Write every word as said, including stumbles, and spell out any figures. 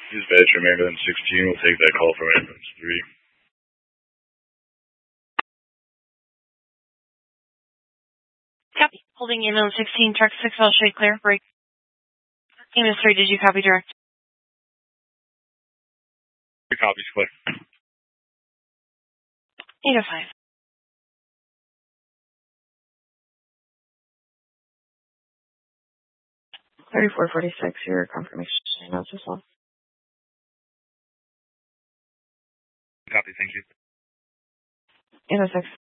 Dispatch from ambulance sixteen will take that call from ambulance three. Copy. Holding ambulance sixteen, truck six, I'll show you clear. Break. Ambulance three, did you copy direct? Three copies, clear. eight oh five. thirty-four forty-six, your confirmation notes as well. Copy, thank you. eight oh six.